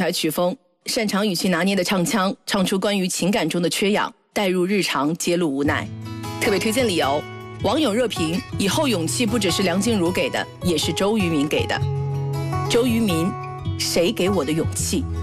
怀曲风，擅长语气拿捏的唱腔，唱出关于情感中的缺氧，带入日常，揭露无奈。特别推荐理由，网友热评：以后勇气不只是梁静茹给的，也是周渝民给的。周渝民，谁给我的勇气？